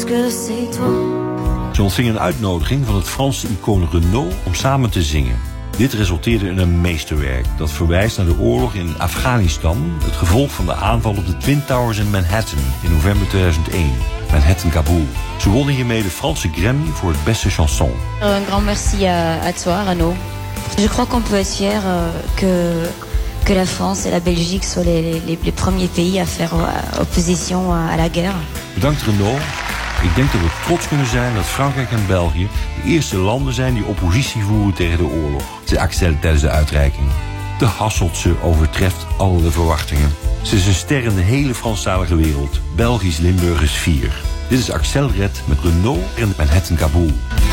que c'est toi. Ze ontving een uitnodiging van het Franse icoon Renault om samen te zingen. Dit resulteerde in een meesterwerk dat verwijst naar de oorlog in Afghanistan, het gevolg van de aanval op de Twin Towers in Manhattan in november 2001. Manhattan Kaboul. Ze wonnen hiermee de Franse Grammy voor het beste chanson. Un grand merci à toi, Renaud. Je crois qu'on peut être fier que la France et la Belgique soient les premiers pays à faire opposition à la guerre. Bedankt Renaud. Ik denk dat we trots kunnen zijn dat Frankrijk en België de eerste landen zijn die oppositie voeren tegen de oorlog, zei Axel tijdens de uitreiking. De Hasseltse overtreft alle de verwachtingen. Ze is een ster in de hele Franstalige wereld. Belgisch Limburg is 4. Dit is Axel Red met Renaud en Manhattan Kaboul.